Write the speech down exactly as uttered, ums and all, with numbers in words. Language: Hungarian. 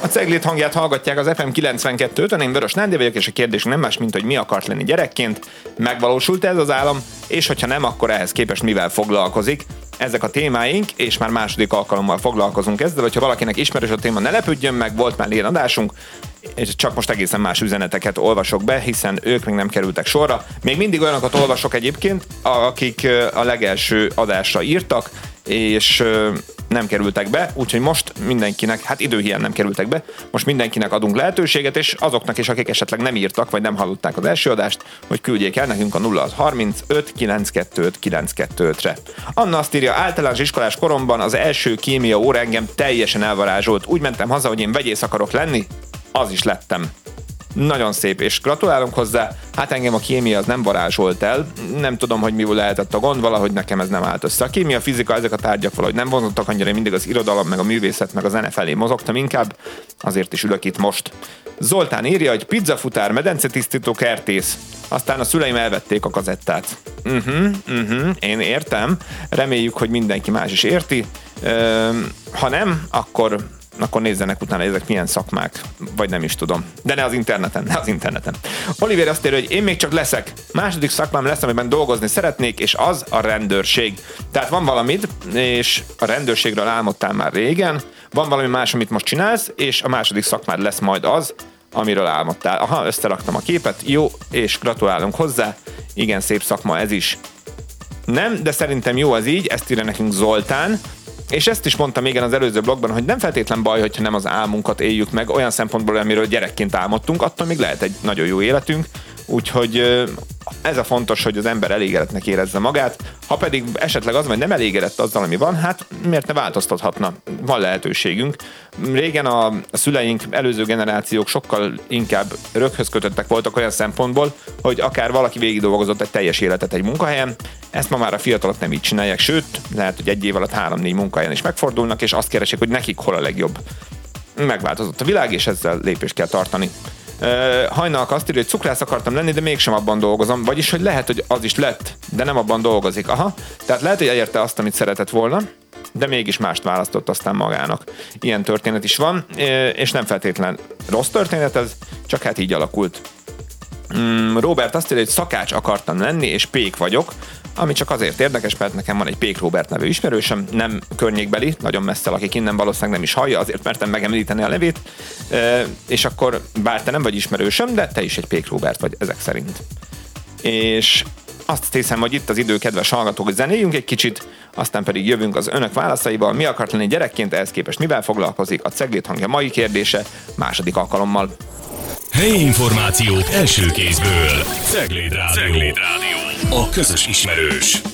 A Ceglét hangját hallgatják az ef em kilencvenkettőt, én Vörös Nándi vagyok, és a kérdésünk nem más, mint hogy mi akart lenni gyerekként, megvalósult ez az álom, és hogyha nem, akkor ehhez képest mivel foglalkozik. Ezek a témáink, és már második alkalommal foglalkozunk ezzel, hogyha valakinek ismerős a téma, ne lepődjön meg, volt már ilyen adásunk, és csak most egészen más üzeneteket olvasok be, hiszen ők még nem kerültek sorra. Még mindig olyanokat olvasok egyébként, akik a legelső adásra írtak, és nem kerültek be, úgyhogy most mindenkinek, hát időhiány nem kerültek be, most mindenkinek adunk lehetőséget, és azoknak is, akik esetleg nem írtak, vagy nem hallották az első adást, hogy küldjék el nekünk a nulla harmincöt kilencvenkettő kilencvenkettő-re. Anna azt írja, általános iskolás koromban az első kémia óra engem teljesen elvarázsolt. Úgy mentem haza, hogy én vegyész akarok lenni, az is lettem. Nagyon szép, és gratulálunk hozzá. Hát engem a kémia az nem varázsolt el. Nem tudom, hogy mi lehetett a gond, valahogy nekem ez nem állt össze. A kémia, fizika, ezek a tárgyak valahogy nem vonzottak annyira, én mindig az irodalom, meg a művészet, meg a zene felé mozogtam inkább. Azért is ülök itt most. Zoltán írja, hogy pizzafutár, medencetisztító, kertész. Aztán a szüleim elvették a kazettát. Uh-huh, uh-huh, én értem. Reméljük, hogy mindenki más is érti. Uh, ha nem, akkor... akkor nézzenek utána, ezek milyen szakmák, vagy nem is tudom. De ne az interneten, ne az interneten. Oliver azt írja, hogy én még csak leszek. Második szakmám lesz, amiben dolgozni szeretnék, és az a rendőrség. Tehát van valamit, és a rendőrségről álmodtál már régen, van valami más, amit most csinálsz, és a második szakmád lesz majd az, amiről álmodtál. Aha, összeraktam a képet, jó, és gratulálunk hozzá. Igen, szép szakma ez is. Nem, de szerintem jó az így, ezt írja nekünk Zoltán. És ezt is mondtam igen az előző blogban, hogy nem feltétlen baj, hogyha nem az álmunkat éljük meg, olyan szempontból, amiről gyerekként álmodtunk, attól még lehet egy nagyon jó életünk, úgyhogy ez a fontos, hogy az ember elégedetnek érezze magát, ha pedig esetleg az, hogy nem elégedett azzal, ami van, hát miért ne változtathatna? Van lehetőségünk. Régen a, a szüleink, előző generációk sokkal inkább röghöz kötöttek voltak olyan szempontból, hogy akár valaki végig dolgozott egy teljes életet egy munkahelyen, ezt ma már a fiatalok nem így csinálják, sőt, lehet, hogy egy év alatt három-négy munkahelyen is megfordulnak, és azt keresik, hogy nekik hol a legjobb. Megváltozott a világ, és ezzel lépést kell tartani. Uh, Hajnalak azt írja, hogy cukrász akartam lenni, de mégsem abban dolgozom, vagyis, hogy lehet, hogy az is lett, de nem abban dolgozik. Aha, tehát lehet, hogy elérte azt, amit szeretett volna, de mégis mást választott aztán magának. Ilyen történet is van, és nem feltétlen rossz történet ez, csak hát így alakult. Robert azt írja, hogy szakács akartam lenni, és pék vagyok, ami csak azért érdekes, mert nekem van egy Pék Róbert nevű ismerősöm, nem környékbeli, nagyon messze lakik innen, valószínűleg nem is hallja, azért mertem megemlíteni a nevét, és akkor bár te nem vagy ismerősöm, de te is egy Pék Róbert vagy ezek szerint. És azt hiszem, hogy itt az idő, kedves hallgatók, hogy zenéljünk egy kicsit, aztán pedig jövünk az önök válaszaival. Mi akart lenni gyerekként, ehhez képest mivel foglalkozik? A Ceglét hangja mai kérdése második alkalommal. Helyi információk első kézből. Cegléd Rádió. Cegléd Rádió. A közös ismerős.